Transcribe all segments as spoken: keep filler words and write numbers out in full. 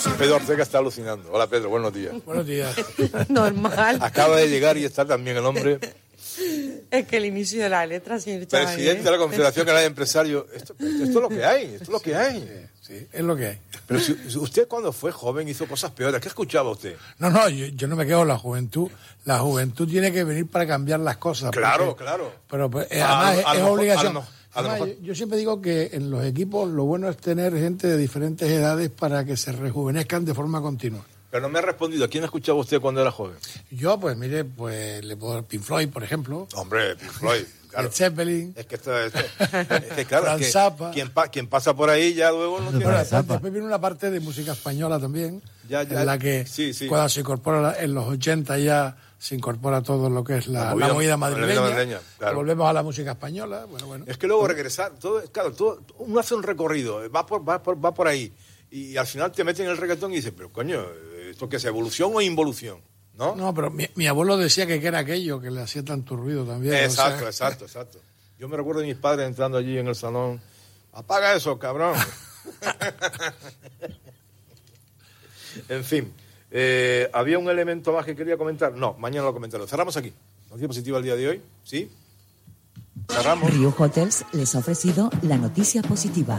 Pedro Ortega está alucinando. Hola, Pedro, buenos días. Buenos días. Normal. Acaba de llegar y está también el hombre... Es que el inicio de la letra, señor Chávez. Presidente de la Confederación Canaria de Empresarios. Esto, esto es lo que hay, esto es lo que hay. Sí, sí, es lo que hay. Pero si, si usted cuando fue joven hizo cosas peores, ¿qué escuchaba usted? No, no, yo, yo no me quedo en la juventud. La juventud tiene que venir para cambiar las cosas. Claro, porque, claro. Pero pues, eh, A- además a es, lo es mejor- obligación. a lo- a lo Además, mejor- yo, yo siempre digo que en los equipos lo bueno es tener gente de diferentes edades para que se rejuvenezcan de forma continua. Pero no me ha respondido. ¿A quién escuchaba usted cuando era joven? Yo, pues mire, pues le puedo dar Pink Floyd, por ejemplo, Hombre, Pink Floyd. Claro. Led Zeppelin. Es que esto, esto- es que claro, Frank es que Zappa. quien, pa- quien pasa por ahí ya luego no tiene... Bueno, después, después viene una parte de música española también, Ya, ya. en la que Sí, sí. cuando se incorpora la- en los ochenta ya se incorpora todo lo que es la, La la movida- movida, la madrileña, movida madrileña, claro. volvemos a la música española, bueno, bueno. Es que luego regresar, todo, claro, todo, uno hace un recorrido, va por, va por, va por ahí, y al final te meten en el reggaetón y dices, pero coño, ¿esto qué es, evolución o involución? ¿No? No, pero mi, mi abuelo decía que, que era aquello que le hacía tanto ruido también. Exacto, o sea, exacto, exacto. Yo me recuerdo de mis padres entrando allí en el salón, apaga eso, cabrón. En fin, eh, ¿había un elemento más que quería comentar? No, mañana lo comentaré. Cerramos aquí. Noticia positiva el día de hoy, ¿sí? Cerramos. Rio Hotels les ha ofrecido la noticia positiva.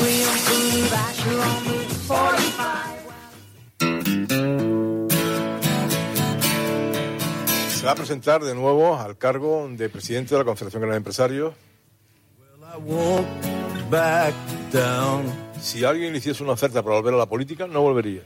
Se va a presentar de nuevo al cargo de presidente de la Confederación Canaria de Empresarios. Si alguien le hiciese una oferta para volver a la política, no volvería.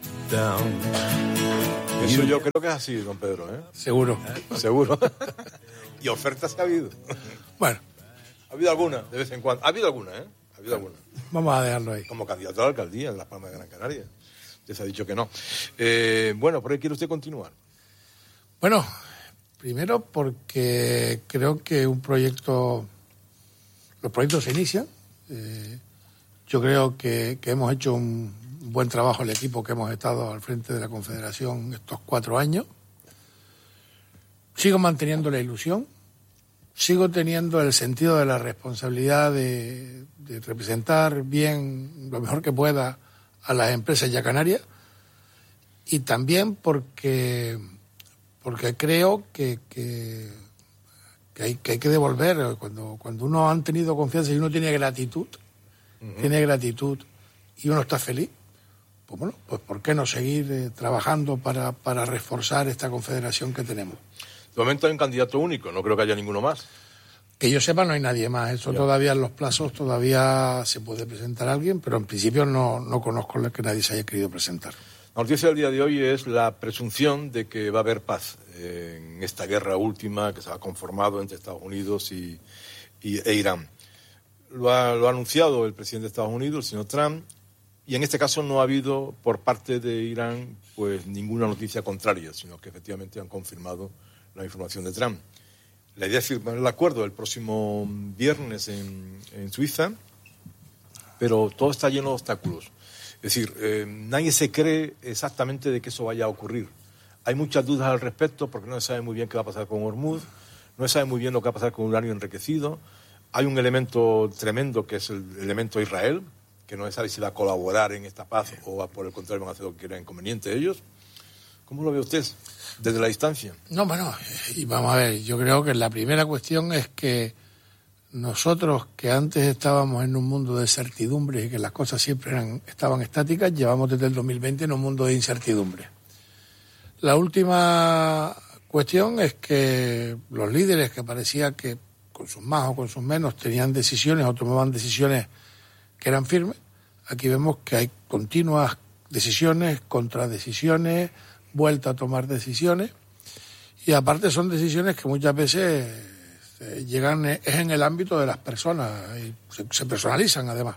Eso yo creo que es así, don Pedro, ¿eh? seguro. Seguro. Y ofertas ha habido. Bueno, Ha habido alguna, de vez en cuando. Ha habido alguna, ¿eh? Ha habido alguna. vamos a dejarlo ahí. Como candidato a la alcaldía de Las Palmas de Gran Canaria. Usted se ha dicho que no. Eh, bueno, ¿por qué quiere usted continuar? Bueno, primero porque creo que un proyecto, los proyectos se inician. Eh, yo creo que, que hemos hecho un buen trabajo el equipo que hemos estado al frente de la Confederación estos cuatro años. Sigo manteniendo la ilusión, sigo teniendo el sentido de la responsabilidad de, de representar bien, lo mejor que pueda, a las empresas y a Canarias, y también porque, porque creo que, que, que, hay, que hay que devolver, cuando, cuando uno ha tenido confianza y uno tiene gratitud, uh-huh. tiene gratitud y uno está feliz, pues bueno, pues ¿por qué no seguir eh, trabajando para, para reforzar esta confederación que tenemos? De momento hay un candidato único, no creo que haya ninguno más. Que yo sepa no hay nadie más, eso ya. Todavía en los plazos todavía se puede presentar a alguien, pero en principio no, no conozco que nadie se haya querido presentar. La noticia del día de hoy es la presunción de que va a haber paz en esta guerra última que se ha conformado entre Estados Unidos y, y, e Irán. Lo ha, lo ha anunciado el presidente de Estados Unidos, el señor Trump, y en este caso no ha habido por parte de Irán pues ninguna noticia contraria, sino que efectivamente han confirmado la información de Trump. La idea es firmar el acuerdo el próximo viernes en, en Suiza, pero todo está lleno de obstáculos. Es decir, eh, nadie se cree exactamente de que eso vaya a ocurrir. Hay muchas dudas al respecto porque no se sabe muy bien qué va a pasar con Hormuz, no se sabe muy bien lo que va a pasar con uranio enriquecido. Hay un elemento tremendo que es el elemento Israel, que no se sabe si va a colaborar en esta paz o va, por el contrario van a hacer lo que quiera inconveniente ellos. ¿Cómo lo ve usted desde la distancia? No, bueno, y vamos a ver, yo creo que la primera cuestión es que nosotros que antes estábamos en un mundo de certidumbre y que las cosas siempre eran, estaban estáticas, llevamos desde el dos mil veinte en un mundo de incertidumbre. La última cuestión es que los líderes que parecía que con sus más o con sus menos tenían decisiones o tomaban decisiones que eran firmes, aquí vemos que hay continuas decisiones, contradecisiones, vuelta a tomar decisiones, y aparte son decisiones que muchas veces eh, llegan es en el ámbito de las personas y se, se personalizan además.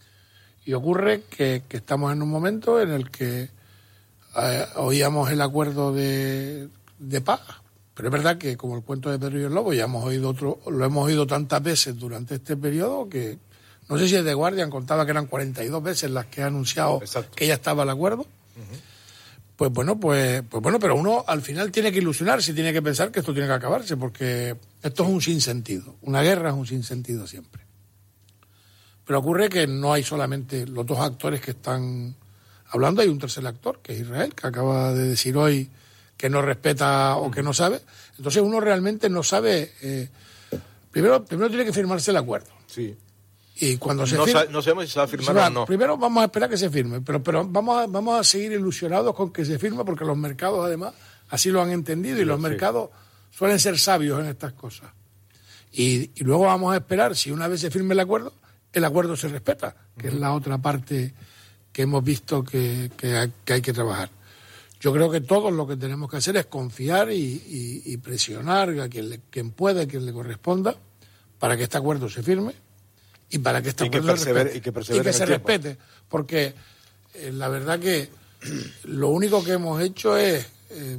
Y ocurre que, que estamos en un momento en el que eh, oíamos el acuerdo de, de paz, pero es verdad que como el cuento de Pedro y el Lobo ya hemos oído otro, lo hemos oído tantas veces durante este periodo que no sé si el The Guardian contaba que eran cuarenta y dos veces las que ha anunciado Exacto. que ya estaba el acuerdo. Uh-huh. Pues bueno, pues, pues bueno, pero uno al final tiene que ilusionarse y tiene que pensar que esto tiene que acabarse, porque esto es un sinsentido. Una guerra es un sinsentido siempre. Pero ocurre que no hay solamente los dos actores que están hablando, hay un tercer actor, que es Israel, que acaba de decir hoy que no respeta o que no sabe. Entonces uno realmente no sabe... Eh, primero, primero tiene que firmarse el acuerdo. Sí. Y cuando se no, firme, sa- no sabemos si se va a firmar se va, o no. Primero vamos a esperar que se firme, pero, pero vamos, a, vamos a seguir ilusionados con que se firme, porque los mercados además así lo han entendido, y los Sí. mercados suelen ser sabios en estas cosas. Y, y luego vamos a esperar, si una vez se firme el acuerdo, el acuerdo se respeta, que uh-huh. es la otra parte que hemos visto que, que, hay, que hay que trabajar. Yo creo que todos lo que tenemos que hacer es confiar y, y, y presionar a quien, le, quien pueda, a quien le corresponda, para que este acuerdo se firme y para que este y acuerdo que persevere, se respete. Y que, persevere y que en se el tiempo. respete, porque eh, la verdad que lo único que hemos hecho es eh,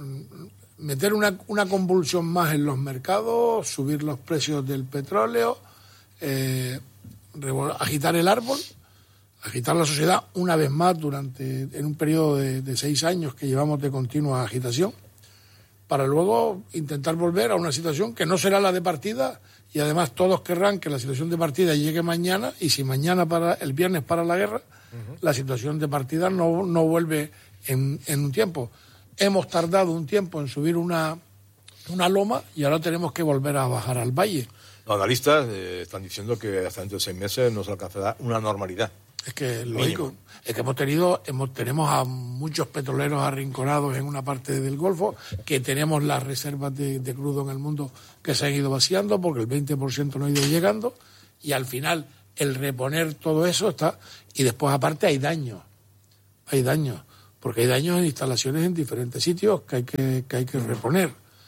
meter una, una convulsión más en los mercados, subir los precios del petróleo, eh, agitar el árbol, agitar la sociedad una vez más durante en un periodo de, de seis años que llevamos de continua agitación, para luego intentar volver a una situación que no será la de partida, y además todos querrán que la situación de partida llegue mañana, y si mañana para el viernes para la guerra, uh-huh. la situación de partida no, no vuelve en, en un tiempo. Hemos tardado un tiempo en subir una, una loma y ahora tenemos que volver a bajar al valle. Los analistas eh, están diciendo que hasta dentro de seis meses no se alcanzará una normalidad. Es que lógico, es que hemos tenido, hemos, tenemos a muchos petroleros arrinconados en una parte del Golfo, que tenemos las reservas de, de crudo en el mundo que se han ido vaciando porque el veinte por ciento no ha ido llegando, y al final el reponer todo eso está, y después aparte hay daños, hay daños, porque hay daños en instalaciones en diferentes sitios que hay que, que hay que reponer.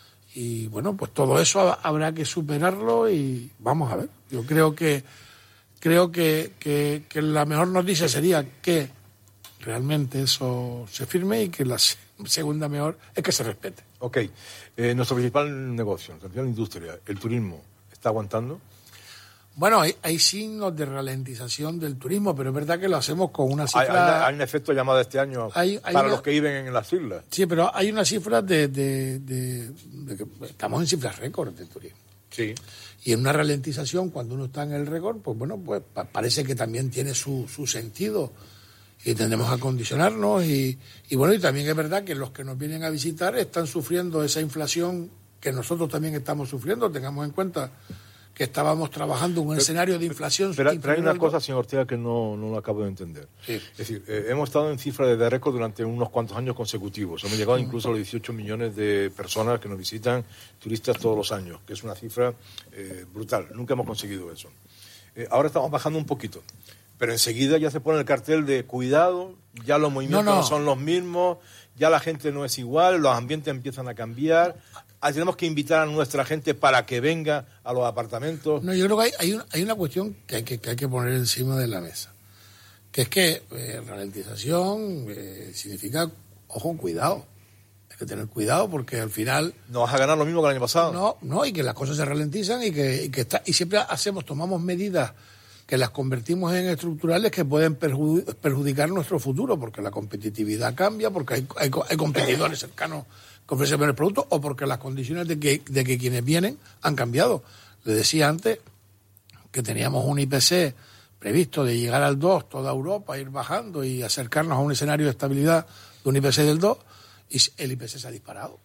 Y bueno, pues todo eso habrá que superarlo y vamos a ver. Yo creo que Creo que, que, que la mejor noticia sería que realmente eso se firme, y que la segunda mejor es que se respete. Ok. Eh, nuestro principal negocio, nuestra principal industria, el turismo, ¿está aguantando? Bueno, hay, hay signos de ralentización del turismo, pero es verdad que lo hacemos con una cifra... Hay, hay, hay un efecto llamado este año hay, hay para una, los que viven en las islas. Sí, pero hay una cifra de, de, de, de que estamos en cifras récord de turismo. Sí. Y en una ralentización, cuando uno está en el récord, pues bueno, pues pa- parece que también tiene su, su sentido, y tendremos a acondicionarnos, y, y bueno, y también es verdad que los que nos vienen a visitar están sufriendo esa inflación que nosotros también estamos sufriendo. Tengamos en cuenta que estábamos trabajando en un pero, escenario de inflación. Pero, pero hay una cosa, señor Ortega, que no, no lo acabo de entender. Sí. Es decir, eh, hemos estado en cifras de récord durante unos cuantos años consecutivos. Hemos llegado incluso a los dieciocho millones de personas que nos visitan, turistas, todos los años, que es una cifra eh, brutal. Nunca hemos conseguido eso. Eh, ahora estamos bajando un poquito, pero enseguida ya se pone el cartel de cuidado, ya los movimientos no, no. no son los mismos, ya la gente no es igual, los ambientes empiezan a cambiar. Ah, tenemos que invitar a nuestra gente para que venga a los apartamentos. No, yo creo que hay, hay, una, hay una cuestión que hay que, que hay que poner encima de la mesa, que es que eh, ralentización eh, significa, ojo, cuidado. Hay que tener cuidado, porque al final... ¿No vas a ganar lo mismo que el año pasado? No, no, y que las cosas se ralentizan, y que, y que está, y siempre hacemos, tomamos medidas que las convertimos en estructurales que pueden perjudicar, perjudicar nuestro futuro, porque la competitividad cambia, porque hay, hay, hay competidores cercanos que ofrecen el producto, o porque las condiciones de que, de que quienes vienen han cambiado. Le decía antes que teníamos un I P C previsto de llegar al dos, toda Europa, ir bajando y acercarnos a un escenario de estabilidad de un I P C del dos, y el I P C se ha disparado.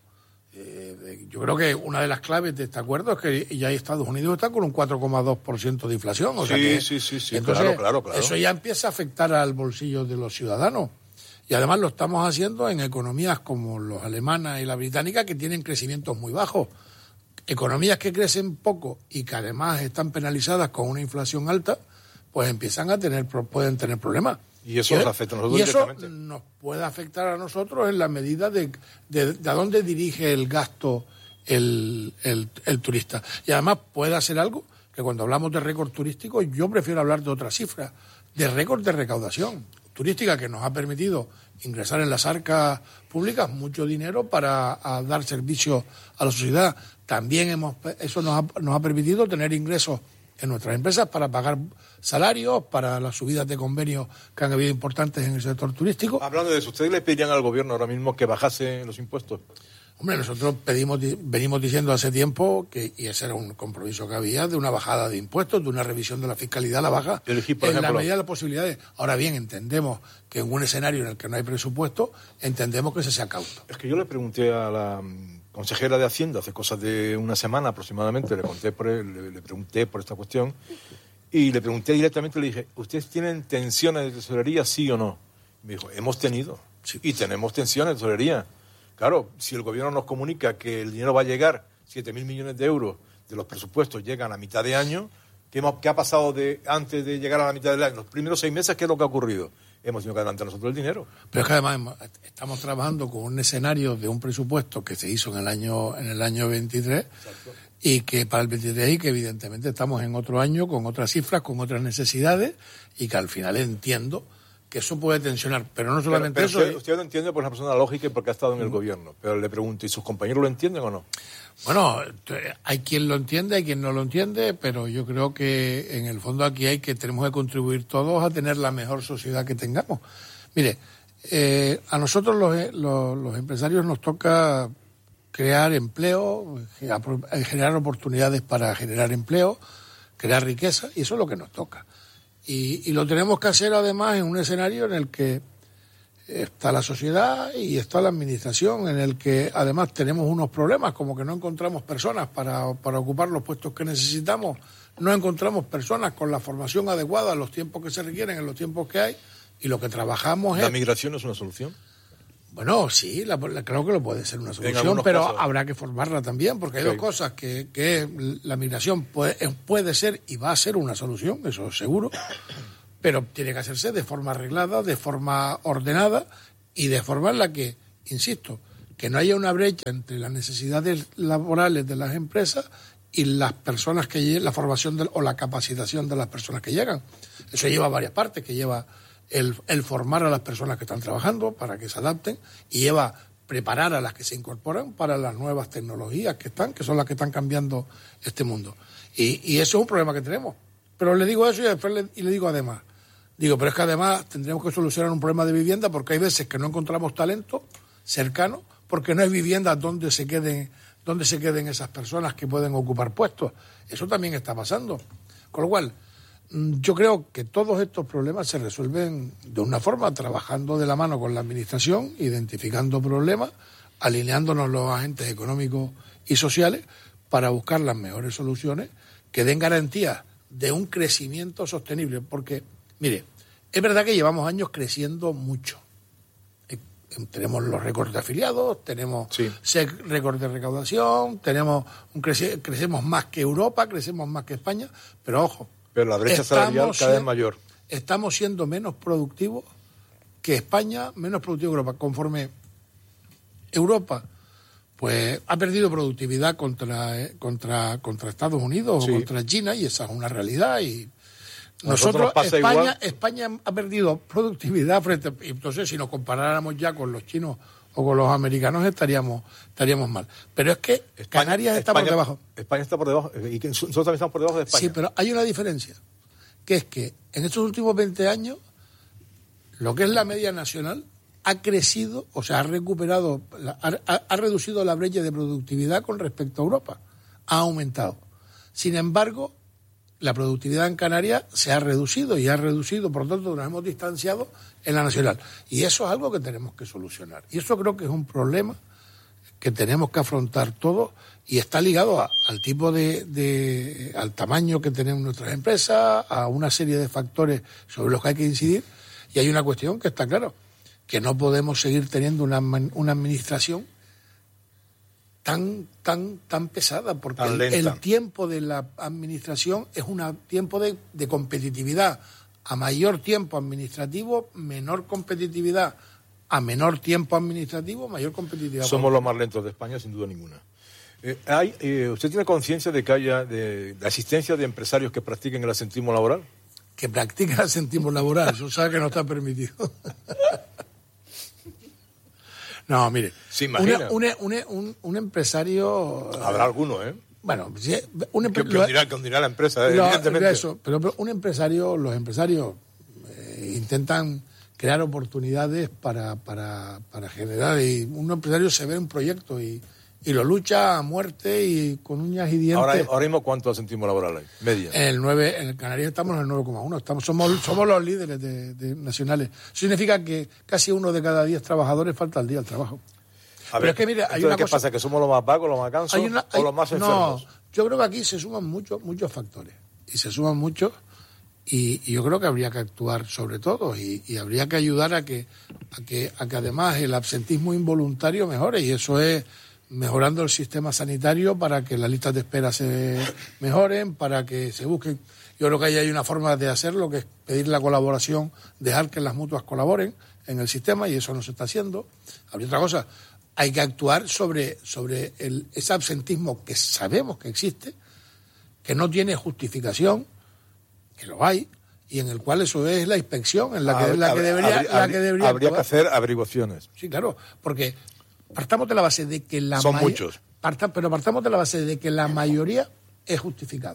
Eh, yo creo que una de las claves de este acuerdo es que ya Estados Unidos está con un cuatro coma dos por ciento de inflación. O sí, sea que, sí, sí, sí, entonces, claro, claro, claro. Eso ya empieza a afectar al bolsillo de los ciudadanos. Y además lo estamos haciendo en economías como la alemana y la británica, que tienen crecimientos muy bajos. Economías que crecen poco y que además están penalizadas con una inflación alta, pues empiezan a tener, pueden tener problemas. Y eso nos afecta a nosotros y eso directamente. nos puede afectar a nosotros en la medida de, de, de a dónde dirige el gasto el, el, el turista. Y además puede hacer algo que, cuando hablamos de récord turístico, yo prefiero hablar de otra cifra, de récord de recaudación turística, que nos ha permitido ingresar en las arcas públicas mucho dinero para a dar servicio a la sociedad. También hemos eso nos ha, nos ha permitido tener ingresos en nuestras empresas para pagar salarios, para las subidas de convenios que han habido importantes en el sector turístico. Hablando de eso, ¿ustedes le pedirían al gobierno ahora mismo que bajase los impuestos? Hombre, nosotros pedimos, venimos diciendo hace tiempo que, y ese era un compromiso que había, de una bajada de impuestos, de una revisión de la fiscalidad, la baja, Elegí, por en ejemplo, la medida de las posibilidades. Ahora bien, entendemos que en un escenario en el que no hay presupuesto, entendemos que se sea cauto. Es que yo le pregunté a la consejera de Hacienda hace cosas de una semana aproximadamente, le, conté por, le, le pregunté por esta cuestión, y le pregunté directamente, le dije, ¿ustedes tienen tensiones de tesorería, sí o no? Me dijo, hemos tenido, sí, y tenemos tensiones de tesorería. Claro, si el gobierno nos comunica que el dinero va a llegar, siete mil millones de euros de los presupuestos llegan a mitad de año, ¿qué, hemos, qué ha pasado de antes de llegar a la mitad del año? Los primeros seis meses, ¿qué es lo que ha ocurrido? Hemos tenido que adelantar nosotros el dinero. Pero es que además estamos trabajando con un escenario de un presupuesto que se hizo en el año en el año veintitrés. Exacto. Y que para el veintitrés y que evidentemente estamos en otro año con otras cifras, con otras necesidades y que al final entiendo que eso puede tensionar, pero no solamente pero, pero eso. Usted, usted lo entiende por una persona lógica y porque ha estado en el gobierno, pero le pregunto, ¿y sus compañeros lo entienden o no? Bueno, hay quien lo entiende, hay quien no lo entiende, pero yo creo que en el fondo aquí hay que tenemos que contribuir todos a tener la mejor sociedad que tengamos. Mire, eh, a nosotros los, los, los empresarios nos toca crear empleo, generar oportunidades para generar empleo, crear riqueza, y eso es lo que nos toca. Y, y lo tenemos que hacer además en un escenario en el que está la sociedad y está la administración, en el que además tenemos unos problemas, como que no encontramos personas para, para ocupar los puestos que necesitamos, no encontramos personas con la formación adecuada en los tiempos que se requieren, en los tiempos que hay, y lo que trabajamos es... ¿La migración es una solución? Bueno, sí, la, la, creo que lo puede ser una solución, pero casos... habrá que formarla también, porque hay sí. dos cosas, que, que la migración puede, puede ser y va a ser una solución, eso seguro, pero tiene que hacerse de forma arreglada, de forma ordenada y de forma en la que, insisto, que no haya una brecha entre las necesidades laborales de las empresas y las personas que lleguen, la formación de, o la capacitación de las personas que llegan. Eso lleva varias partes, que lleva el, el formar a las personas que están trabajando para que se adapten y lleva preparar a las que se incorporan para las nuevas tecnologías que están, que son las que están cambiando este mundo. Y, y eso es un problema que tenemos. Pero le digo eso y después le, y le digo además, digo, pero es que además tendremos que solucionar un problema de vivienda porque hay veces que no encontramos talento cercano porque no hay viviendas donde se queden, donde se queden esas personas que pueden ocupar puestos. Eso también está pasando. Con lo cual, yo creo que todos estos problemas se resuelven de una forma, trabajando de la mano con la administración, identificando problemas, alineándonos los agentes económicos y sociales para buscar las mejores soluciones que den garantías de un crecimiento sostenible. Porque, mire, es verdad que llevamos años creciendo mucho. Tenemos los récords de afiliados, tenemos sí. récords de recaudación, tenemos un crece, crecemos más que Europa, crecemos más que España, pero ojo, pero la brecha salarial cada vez mayor. Estamos siendo menos productivos que España, menos productivos que Europa. Conforme Europa pues ha perdido productividad contra eh, contra contra Estados Unidos sí. o contra China, y esa es una realidad. Y nosotros, nosotros España, España ha perdido productividad frente a, entonces si nos comparáramos ya con los chinos o con los americanos estaríamos estaríamos mal. Pero es que España, Canarias está España, por debajo. España está por debajo y nosotros también estamos por debajo de España. Sí, pero hay una diferencia, que es que en estos últimos veinte años lo que es la media nacional ha crecido, o sea, ha recuperado, ha, ha, ha reducido la brecha de productividad con respecto a Europa, ha aumentado. Sin embargo, la productividad en Canarias se ha reducido y ha reducido, por lo tanto nos hemos distanciado en la nacional. Y eso es algo que tenemos que solucionar. Y eso creo que es un problema que tenemos que afrontar todos y está ligado a, al tipo de, de, al tamaño que tenemos nuestras empresas, a una serie de factores sobre los que hay que incidir. Y hay una cuestión que está claro, que no podemos seguir teniendo una, una administración tan tan tan pesada, porque el, el tiempo de la administración es un tiempo de, de competitividad. A mayor tiempo administrativo, menor competitividad. A menor tiempo administrativo, mayor competitividad. Somos los más lentos de España, sin duda ninguna. Eh, hay, eh, ¿Usted tiene conciencia de que haya de, de asistencia de empresarios que practiquen el asentismo laboral? Que practiquen el asentismo laboral, eso sabe que no está permitido. No, mire, ¿se imagina? Una, una, una, un, un empresario... Habrá alguno, ¿eh? Bueno, un empre... que, que, dirá, que dirá la empresa, eh, lo, evidentemente. Eso, pero, pero un empresario, los empresarios eh, intentan crear oportunidades para, para, para generar. Y un empresario se ve un proyecto y, y lo lucha a muerte y con uñas y dientes. Ahora, ahora mismo, ¿cuánto céntimos laboral hay? Media. En el nueve, en el Canarias estamos en el nueve coma uno. Estamos, somos, somos los líderes de, de nacionales. Eso significa que casi uno de cada diez trabajadores falta al día al trabajo. A Pero ver, es que, mira, hay entonces, una ¿qué cosa... pasa? ¿Que somos los más vagos, los más cansos Hay una- hay- o los más enfermos? No, yo creo que aquí se suman muchos muchos factores. Y se suman muchos y, y yo creo que habría que actuar sobre todo y, y habría que ayudar a que, a que a que además el absentismo involuntario mejore, y eso es mejorando el sistema sanitario para que las listas de espera se mejoren, para que se busquen. Yo creo que ahí hay una forma de hacerlo, que es pedir la colaboración, dejar que las mutuas colaboren en el sistema, y eso no se está haciendo. Habría otra cosa, hay que actuar sobre, sobre el, ese absentismo que sabemos que existe, que no tiene justificación, que lo hay, y en el cual eso es la inspección, en la que, Hab- la que hab- debería, habría, la que debería habría que actuar. hacer averiguaciones. Sí, claro, porque partamos de la base de que la Son may- muchos. parta- pero partamos de la base de que la mayoría es justificada.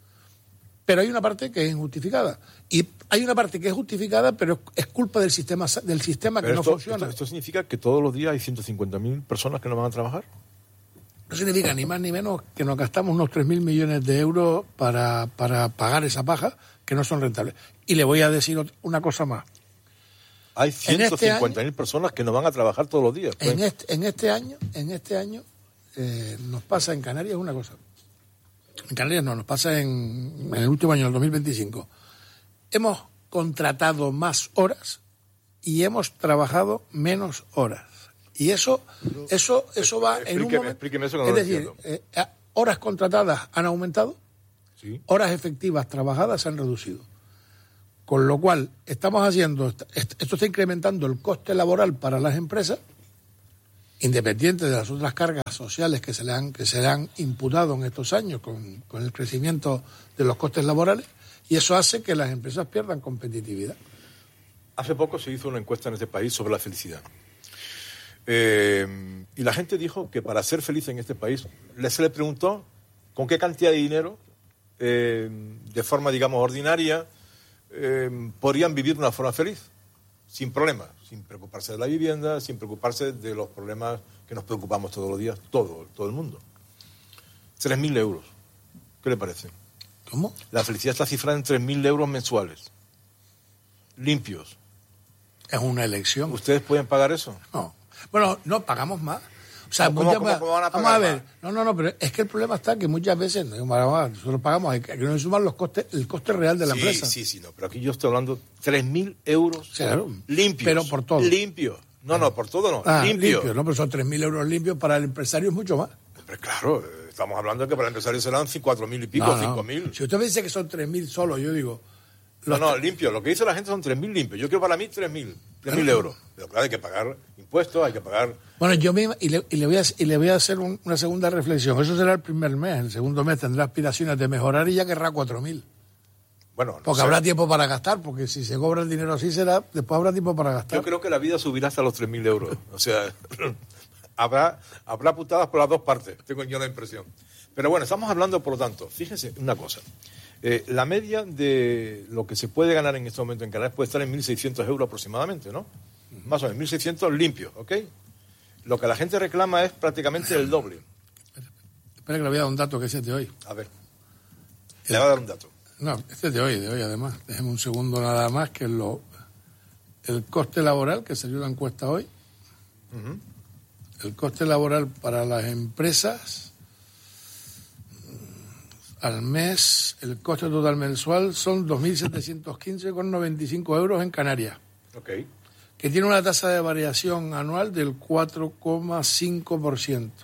Pero hay una parte que es injustificada. Y hay una parte que es justificada, pero es culpa del sistema del sistema Pero que esto, no funciona. esto, esto significa que todos los días hay ciento cincuenta mil personas que no van a trabajar. No significa ni más ni menos que nos gastamos unos tres mil millones de euros para, para pagar esa paja, que no son rentables. Y le voy a decir ot- una cosa más. Hay En ciento este cincuenta mil personas que no van a trabajar todos los días. Pues, En este, en este año, en este año eh, nos pasa en Canarias una cosa. En Canarias no, nos pasa en, en el último año, el dos mil veinticinco. Hemos contratado más horas y hemos trabajado menos horas. Y eso, eso, eso va en un Explíqueme- momento. explíqueme eso que no es lo decir, entiendo. eh, a- horas contratadas han aumentado, sí. horas efectivas trabajadas se han reducido. Con lo cual, estamos haciendo, est- esto está incrementando el coste laboral para las empresas, independiente de las otras cargas sociales que se le han, que se le han imputado en estos años con, con el crecimiento de los costes laborales, y eso hace que las empresas pierdan competitividad. Hace poco se hizo una encuesta en este país sobre la felicidad. Eh, y la gente dijo que para ser feliz en este país, le- se le preguntó con qué cantidad de dinero, eh, de forma, digamos, ordinaria, eh, podrían vivir de una forma feliz, sin problemas, sin preocuparse de la vivienda, sin preocuparse de los problemas que nos preocupamos todos los días, todo, todo el mundo. Tres mil euros. ¿Qué le parece? ¿Cómo? La felicidad está cifrada en tres mil euros mensuales, limpios. Es una elección. ¿Ustedes pueden pagar eso? No. Bueno, no, pagamos más. O sea, ¿Cómo- muchas cómo- veces- cómo van a vamos pagar a ver. más? No, no, no, pero es que el problema está que muchas veces no, nosotros pagamos, hay que, hay que no sumar los costes, el coste real de la sí, empresa. Sí, sí, no, pero aquí yo estoy hablando tres mil euros Claro, limpios. pero por todo. Limpios. No, no, por todo no. Ah, limpio. limpio, no, pero son tres mil euros limpios, para el empresario es mucho más. Hombre, claro, eh, estamos hablando de que para el empresario serán cuatro mil y pico, No, no. cinco mil. Si usted me dice que son tres mil solo, yo digo... No, los no, tre- limpio. Lo que dice la gente son tres mil limpios. Yo quiero para mí tres mil. tres mil euros. Pero claro, hay que pagar impuestos, hay que pagar... Bueno, yo misma, y le, y le voy a, y le voy a hacer un- una segunda reflexión. Eso será el primer mes. El segundo mes tendrá aspiraciones de mejorar y ya querrá cuatro mil. Bueno, no Porque sé. habrá tiempo para gastar, porque si se cobra el dinero así será, después habrá tiempo para gastar. Yo creo que la vida subirá hasta los tres mil euros. O sea, habrá, habrá putadas por las dos partes, tengo yo la impresión. Pero bueno, estamos hablando, por lo tanto, fíjense una cosa. Eh, la media de lo que se puede ganar en este momento en Canarias puede estar en mil seiscientos euros aproximadamente, ¿no? Más o menos, mil seiscientos limpios, ¿ok? Lo que la gente reclama es prácticamente el doble. Espera que le voy a dar un dato que ese es de hoy. A ver, le voy a dar un dato. No, este es de hoy, de hoy además. Déjeme un segundo nada más, que lo, el coste laboral, que salió la encuesta hoy, Ujú. el coste laboral para las empresas al mes, el coste total mensual son dos mil setecientos quince con noventa y cinco euros en Canarias, Ok. que tiene una tasa de variación anual del cuatro coma cinco por ciento.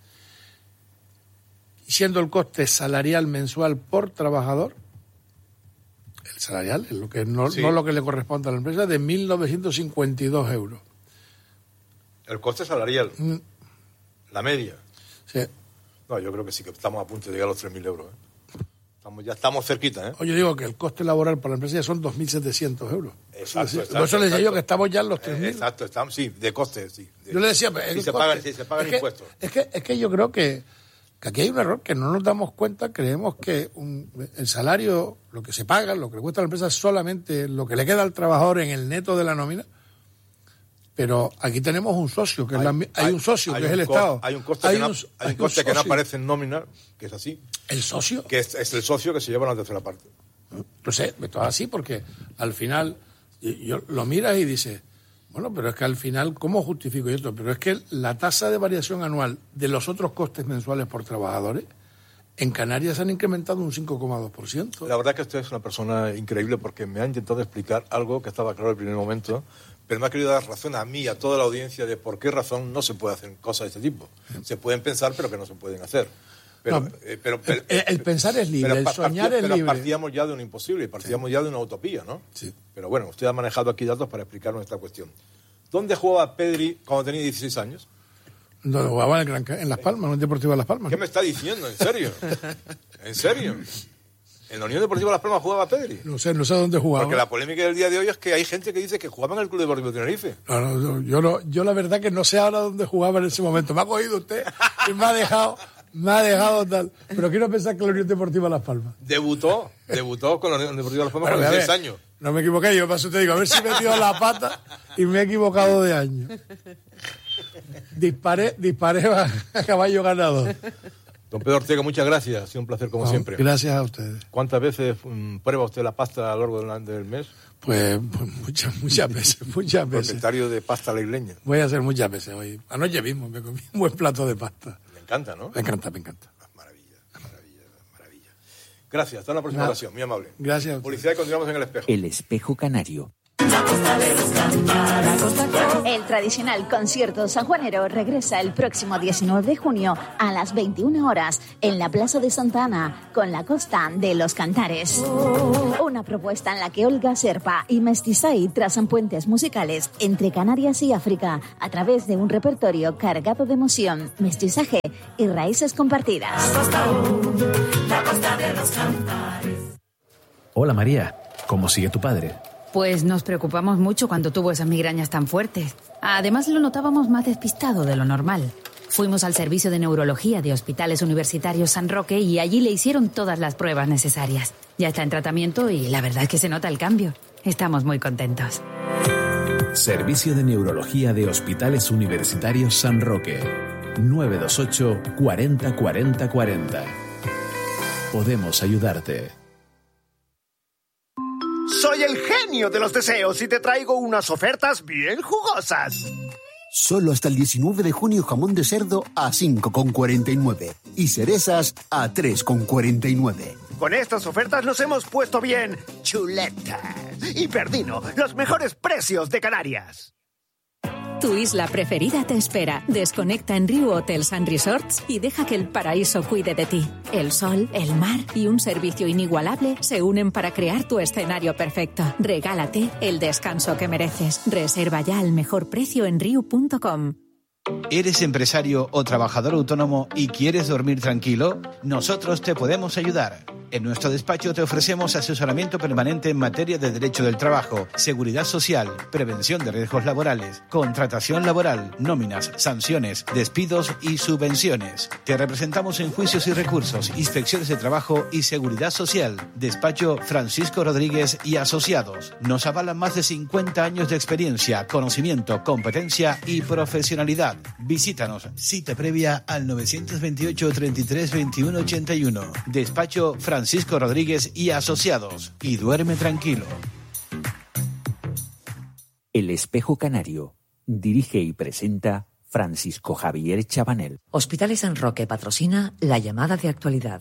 Siendo el coste salarial mensual por trabajador, el salarial, es lo que no, Sí. no lo que le corresponde a la empresa, de mil novecientos cincuenta y dos euros. El coste salarial, Mm, la media. sí. No, yo creo que sí que estamos a punto de llegar a los tres mil euros. ¿eh? Estamos, ya estamos cerquita, ¿eh? Oye, digo que el coste laboral por la empresa ya son dos mil setecientos euros. Exacto, Por exacto, eso le decía yo exacto. que estamos ya en los tres Eh, mil. Exacto, estamos, sí, de coste, sí. De- Yo le decía, pues, sí, el se coste. pagan, sí, se pagan es que, impuestos. Es que, es que yo creo que, Que aquí hay un error que no nos damos cuenta, creemos que un, el salario, lo que se paga, lo que le cuesta a la empresa es solamente lo que le queda al trabajador en el neto de la nómina, pero aquí tenemos un socio, que hay, es la, hay, hay un socio, hay que un es el coste, Estado. Hay un coste, hay que, un, no, hay un coste un que no aparece en nómina, que es así. ¿El socio? Que es, es el socio que se lleva la tercera parte. No sé, esto es así porque al final yo, yo, lo miras y dices, bueno, pero es que al final, ¿cómo justifico esto? Pero es que la tasa de variación anual de los otros costes mensuales por trabajadores en Canarias han incrementado un cinco coma dos por ciento. La verdad es que usted es una persona increíble porque me ha intentado explicar algo que estaba claro al primer momento, pero me ha querido dar razón a mí y a toda la audiencia de por qué razón no se puede hacer cosas de este tipo. Se pueden pensar, pero que no se pueden hacer. Pero, no, eh, pero, pero, el, el pensar es libre, el soñar partí, es pero libre. Pero partíamos ya de un imposible, partíamos sí. ya de una utopía, ¿no? Sí. Pero bueno, usted ha manejado aquí datos para explicarnos esta cuestión. ¿Dónde jugaba Pedri cuando tenía dieciséis años? No, jugaba en, el Gran, en Las Palmas, en el Deportivo de Las Palmas. ¿Qué me está diciendo? ¿En serio? ¿En serio? ¿En la Unión Deportiva Las Palmas jugaba Pedri? No sé, no sé dónde jugaba. Porque la polémica del día de hoy es que hay gente que dice que jugaba en el Club Deportivo Tenerife. No, no, no, yo, no, yo la verdad que no sé ahora dónde jugaba en ese momento. Me ha cogido usted y me ha dejado, me ha dejado tal. Pero quiero pensar que la Unión Deportiva Las Palmas. Debutó, debutó con la Unión Deportiva Las Palmas bueno, con dieciséis años. No me equivoqué, yo paso te digo, a ver si me he metido la pata y me he equivocado de año. Disparé, disparé a caballo ganador. Don Pedro Ortega, muchas gracias. Ha sido un placer como no, siempre. Gracias a ustedes. ¿Cuántas veces um, prueba usted la pasta a lo largo del mes? Pues, pues muchas, muchas veces, muchas veces. Propietario de pasta la isleña. Voy a hacer muchas veces hoy. Anoche mismo me comí un buen plato de pasta. Me encanta, ¿no? Me encanta, me encanta. Maravilla, maravilla, maravilla. Gracias. Hasta la próxima Nada. ocasión. Muy amable. Gracias. Publicidad y continuamos en El Espejo. El Espejo Canario. La costa de los cantares. El tradicional concierto sanjuanero regresa el próximo diecinueve de junio a las veintiuna horas en la Plaza de Santa Ana con la Costa de los Cantares. Una propuesta en la que Olga Serpa y Mestizay trazan puentes musicales entre Canarias y África a través de un repertorio cargado de emoción, mestizaje y raíces compartidas. La costa, la costa de los Cantares. Hola María, ¿cómo sigue tu padre? Pues nos preocupamos mucho cuando tuvo esas migrañas tan fuertes. Además, lo notábamos más despistado de lo normal. Fuimos al servicio de neurología de Hospitales Universitarios San Roque y allí le hicieron todas las pruebas necesarias. Ya está en tratamiento y la verdad es que se nota el cambio. Estamos muy contentos. Servicio de Neurología de Hospitales Universitarios San Roque. nueve dos ocho, cuarenta, cuarenta, cuarenta. Podemos ayudarte. Soy el genio de los deseos y te traigo unas ofertas bien jugosas. Solo hasta el diecinueve de junio jamón de cerdo a cinco con cuarenta y nueve y cerezas a tres con cuarenta y nueve. Con estas ofertas nos hemos puesto bien chuletas. Y Perdino, los mejores precios de Canarias. Tu isla preferida te espera. Desconecta en Riu Hotels and Resorts y deja que el paraíso cuide de ti. El sol, el mar y un servicio inigualable se unen para crear tu escenario perfecto. Regálate el descanso que mereces. Reserva ya al mejor precio en riu punto com. ¿Eres empresario o trabajador autónomo y quieres dormir tranquilo? Nosotros te podemos ayudar. En nuestro despacho te ofrecemos asesoramiento permanente en materia de derecho del trabajo, seguridad social, prevención de riesgos laborales, contratación laboral, nóminas, sanciones, despidos y subvenciones. Te representamos en juicios y recursos, inspecciones de trabajo y seguridad social. Despacho Francisco Rodríguez y Asociados. Nos avalan más de cincuenta años de experiencia, conocimiento, competencia y profesionalidad. Visítanos. Cita previa al nueve dos ocho, treinta y tres, veintiuno, ochenta y uno. Despacho Francisco Francisco Rodríguez y Asociados. Y duerme tranquilo. El Espejo Canario. Dirige y presenta Francisco Javier Chabanel. Hospitales San Roque patrocina la llamada de actualidad.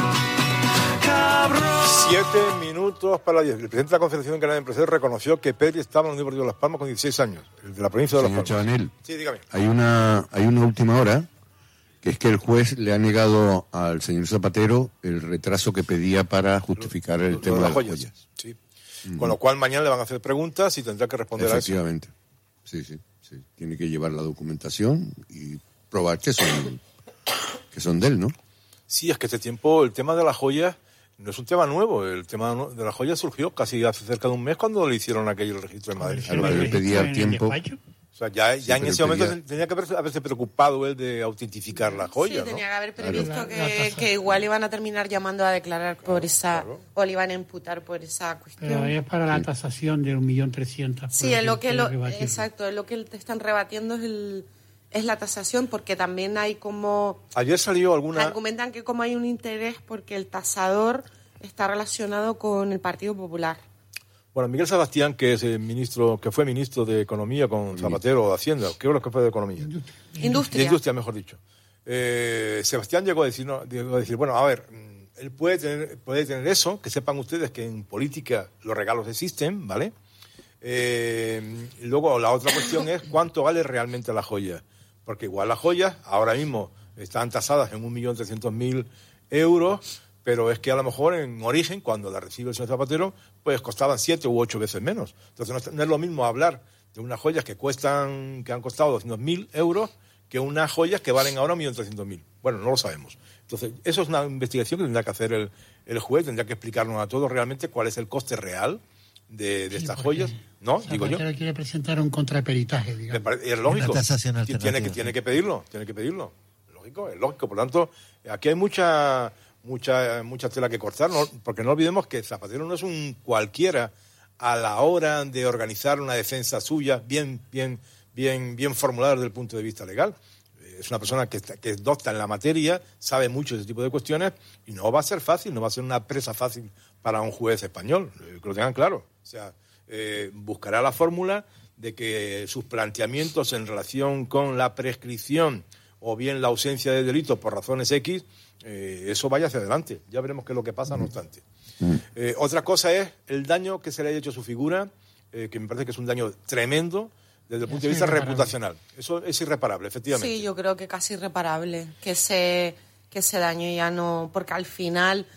Siete minutos para las diez. El presidente de la Confederación Canaria de Empresarios reconoció que Pedri estaba en el Unión Deportiva Las Palmas con dieciséis años, el de la provincia de Las Palmas. Señor Chabanel, sí, dígame. Hay una, hay una última hora, que es que el juez le ha negado al señor Zapatero el retraso que pedía para justificar el lo, tema lo de las joyas. joyas. Sí. Mm. Con lo cual mañana le van a hacer preguntas y tendrá que responder a eso. Efectivamente. Sí, sí, sí. Tiene que llevar la documentación y probar que son, que son de él, ¿no? Sí, es que este tiempo el tema de las joyas no es un tema nuevo. El tema de las joyas surgió casi hace cerca de un mes cuando le hicieron aquel registro en Madrid. Claro, él pedía tiempo... O sea, ya, Sí, ya en pero ese momento pedía- tenía que haberse, haberse preocupado él de autentificar la joya, Sí, tenía ¿no? que haber Claro. previsto que, que igual iban a terminar llamando a declarar por esa, o le iban a imputar por esa cuestión. Pero es para la tasación de un millón trescientos. Sí, es lo que lo, exacto, es lo que te están rebatiendo es el es la tasación, porque también hay como Ayer salió alguna... argumentan que como hay un interés porque el tasador está relacionado con el Partido Popular. Bueno, Miguel Sebastián, que es el ministro, que fue ministro de Economía con Zapatero o de Hacienda, creo que fue de Economía. Industria. De Industria, mejor dicho. Eh, Sebastián llegó a decir, no, llegó a decir, bueno, a ver, mm, él puede tener, puede tener eso, que sepan ustedes que en política los regalos existen, ¿vale? Eh, y luego la otra cuestión es cuánto vale realmente la joya. Porque igual las joyas ahora mismo están tasadas en un millón trescientos mil euros, pero es que a lo mejor en origen, cuando la recibe el señor Zapatero, pues costaban siete u ocho veces menos. Entonces no es, no es lo mismo hablar de unas joyas que cuestan, que han costado doscientos mil euros, que unas joyas que valen ahora un millón trescientos mil. Bueno, no lo sabemos. Entonces, eso es una investigación que tendrá que hacer el, el juez, tendrá que explicarnos a todos realmente cuál es el coste real de, de Sí, estas porque joyas, ¿no? Digo yo. Zapatero quiere presentar un contraperitaje, Me digamos. pare- es lógico. Una tasación Tiene que, alternativa. tiene que pedirlo, tiene que pedirlo. Lógico, es lógico. Por lo tanto, aquí hay mucha mucha mucha tela que cortar, ¿no? Porque no olvidemos que Zapatero no es un cualquiera a la hora de organizar una defensa suya bien bien bien bien formulada desde el punto de vista legal. Es una persona que, está- que es docta en la materia, sabe mucho de ese tipo de cuestiones y no va a ser fácil, no va a ser una presa fácil para un juez español, eh, que lo tengan claro. O sea, eh, buscará la fórmula de que sus planteamientos en relación con la prescripción o bien la ausencia de delito por razones X, eh, eso vaya hacia adelante. Ya veremos qué es lo que pasa, no obstante. Eh, otra cosa es el daño que se le haya hecho a su figura, eh, que me parece que es un daño tremendo desde el punto de Es vista irreparable. reputacional. Eso es irreparable, efectivamente. Sí, yo creo que casi irreparable que ese, que ese daño ya no... Porque al final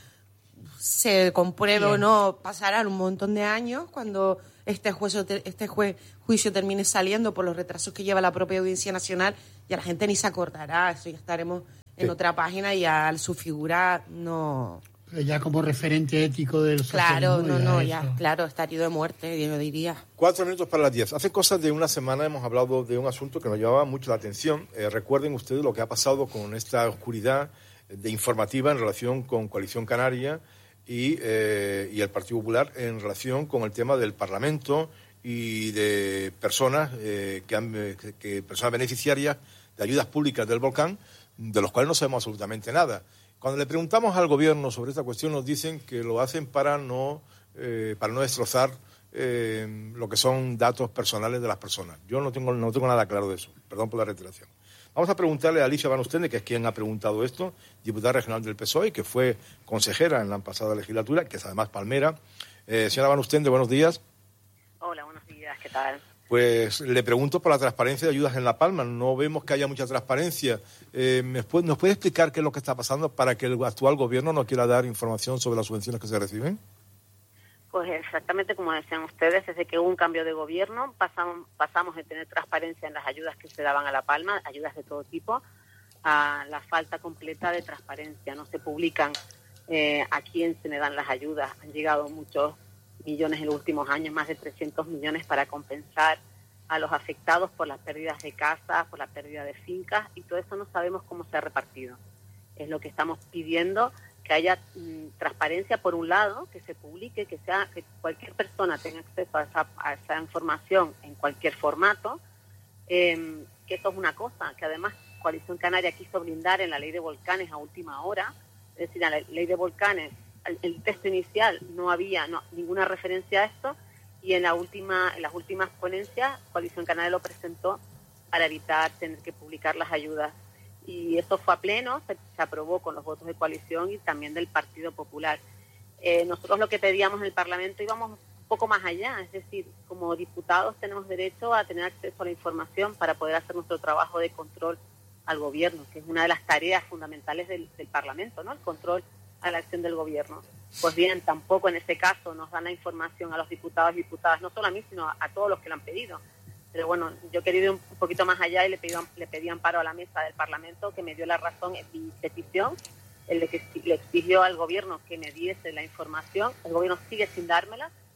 se compruebe o no, pasarán un montón de años cuando este, juicio, este jue- juicio termine saliendo por los retrasos que lleva la propia Audiencia Nacional, y la gente ni se acordará. Eso ya estaremos en Sí. otra página y ya su figura no... Pero ya como referente ético del Claro, socialismo, no, no, eso. ya, claro, está herido de muerte, yo diría. Cuatro minutos para las diez. Hace cosas de una semana hemos hablado de un asunto que nos llamaba mucho la atención. Eh, recuerden ustedes lo que ha pasado con esta oscuridad de informativa en relación con Coalición Canaria y, eh, y el Partido Popular en relación con el tema del Parlamento y de personas eh, que, han, eh, que- que personas beneficiarias de ayudas públicas del volcán, de los cuales no sabemos absolutamente nada. Cuando le preguntamos al gobierno sobre esta cuestión, nos dicen que lo hacen para no, eh, para no destrozar eh, lo que son datos personales de las personas. Yo no tengo, no tengo nada claro de eso. Perdón por la reiteración. Vamos a preguntarle a Alicia Van Ustende, que es quien ha preguntado esto, diputada regional del P S O E, que fue consejera en la pasada legislatura, que es además palmera. Eh, señora Van Ustende, buenos días. Hola, buenos días, ¿qué tal? Pues le pregunto por la transparencia de ayudas en La Palma. No vemos que haya mucha transparencia. Eh, ¿me puede- ¿Nos puede explicar qué es lo que está pasando para que el actual gobierno no quiera dar información sobre las subvenciones que se reciben? Pues exactamente como decían ustedes, desde que hubo un cambio de gobierno pasamos, pasamos de tener transparencia en las ayudas que se daban a La Palma, ayudas de todo tipo, a la falta completa de transparencia. No se publican eh, a quién se le dan las ayudas. Han llegado muchos millones en los últimos años, más de trescientos millones para compensar a los afectados por las pérdidas de casas, por la pérdida de fincas, y todo eso no sabemos cómo se ha repartido. Es lo que estamos pidiendo, que haya mm, transparencia por un lado, que se publique, que sea que cualquier persona tenga acceso a esa, a esa información en cualquier formato, eh, que eso es una cosa, que además Coalición Canaria quiso blindar en la ley de volcanes a última hora, es decir, en la ley de volcanes, el, el texto inicial no había no, ninguna referencia a esto, y en la última en las últimas ponencias Coalición Canaria lo presentó para evitar tener que publicar las ayudas. Y eso fue a pleno, se, se aprobó con los votos de coalición y también del Partido Popular. Eh, nosotros lo que pedíamos en el Parlamento íbamos un poco más allá, es decir, como diputados tenemos derecho a tener acceso a la información para poder hacer nuestro trabajo de control al gobierno, que es una de las tareas fundamentales del, del Parlamento, ¿no? El control a la acción del gobierno. Pues bien, tampoco en ese caso nos dan la información a los diputados y diputadas, no solo a mí, sino a, a todos los que lo han pedido. Pero bueno, yo he querido ir un poquito más allá y le pedí, le pedí amparo a la mesa del Parlamento, que me dio la razón en mi petición, el de que le exigió al gobierno que me diese la información. El gobierno sigue sin dármela,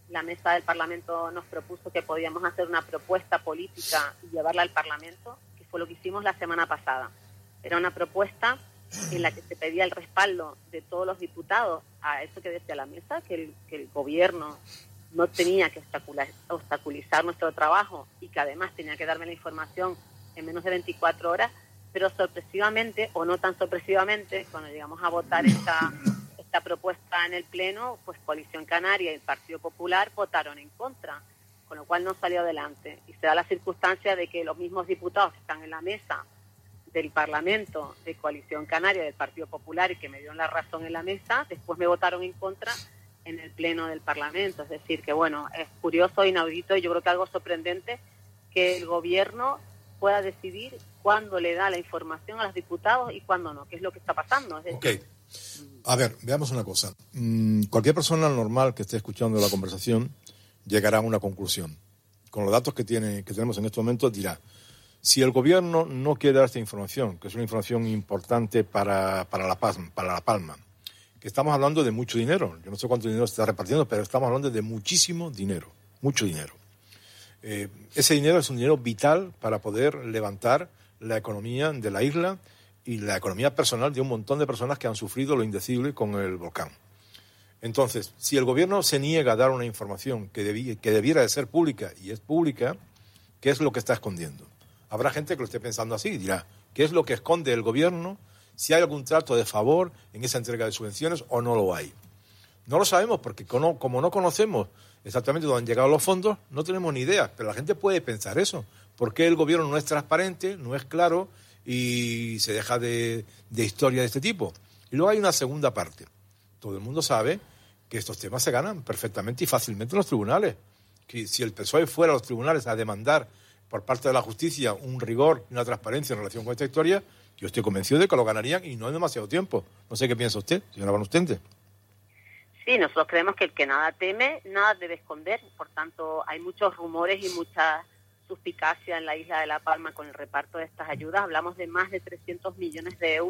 la mesa del Parlamento nos propuso que podíamos hacer una propuesta política y llevarla al Parlamento, que fue lo que hicimos la semana pasada. Era una propuesta en la que se pedía el respaldo de todos los diputados a eso que decía la mesa, que el, que el gobierno no tenía que obstaculizar nuestro trabajo y que además tenía que darme la información en menos de veinticuatro horas, pero sorpresivamente, o no tan sorpresivamente, cuando llegamos a votar esta, esta propuesta en el Pleno, pues Coalición Canaria y el Partido Popular votaron en contra, con lo cual no salió adelante. Y se da la circunstancia de que los mismos diputados que están en la mesa del Parlamento de Coalición Canaria del Partido Popular y que me dieron la razón en la mesa, después me votaron en contra en el Pleno del Parlamento. Es decir, que bueno, es curioso, inaudito y yo creo que algo sorprendente que el Gobierno pueda decidir cuándo le da la información a los diputados y cuándo no, que es lo que está pasando. Es decir, ok. A ver, veamos una cosa. Mm, cualquier persona normal que esté escuchando la conversación llegará a una conclusión. Con los datos que, tiene, que tenemos en estos momentos dirá, si el gobierno no quiere dar esta información, que es una información importante para, para, la, Paz, para La Palma, que estamos hablando de mucho dinero, yo no sé cuánto dinero se está repartiendo, pero estamos hablando de muchísimo dinero, mucho dinero. Eh, ese dinero es un dinero vital para poder levantar la economía de la isla y la economía personal de un montón de personas que han sufrido lo indecible con el volcán. Entonces, si el gobierno se niega a dar una información que, debí, que debiera de ser pública y es pública, ¿qué es lo que está escondiendo? Habrá gente que lo esté pensando así y dirá, ¿qué es lo que esconde el gobierno? Si hay algún trato de favor en esa entrega de subvenciones o no lo hay. No lo sabemos porque como no conocemos exactamente dónde han llegado los fondos, no tenemos ni idea, pero la gente puede pensar eso. ¿Por qué el gobierno no es transparente, no es claro y se deja de, de historia de este tipo? Y luego hay una segunda parte. Todo el mundo sabe que estos temas se ganan perfectamente y fácilmente en los tribunales. Que si el P S O E fuera a los tribunales a demandar por parte de la justicia un rigor y una transparencia en relación con esta historia, yo estoy convencido de que lo ganarían y no en demasiado tiempo. No sé qué piensa usted, señora Van Ustende. Sí, nosotros creemos que el que nada teme, nada debe esconder. Por tanto, hay muchos rumores y mucha suspicacia en la isla de La Palma con el reparto de estas ayudas. Hablamos de más de trescientos millones de euros